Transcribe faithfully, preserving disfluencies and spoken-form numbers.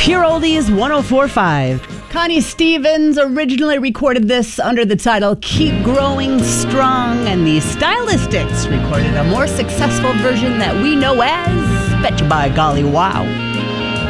Pure Oldies one oh four point five. Connie Stevens originally recorded this under the title Keep Growing Strong, and the Stylistics recorded a more successful version that we know as Betcha by Golly Wow.